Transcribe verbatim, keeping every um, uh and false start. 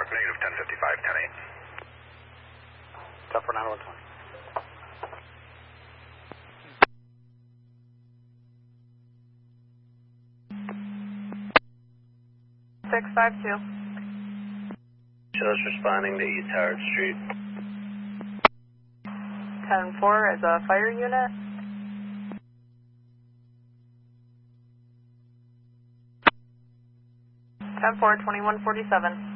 negative ten fifty-five, ten eight. Tough for nine one twenty. six five two. Just responding to East Howard Street. ten four as a fire unit. ten four, twenty-one forty-seven.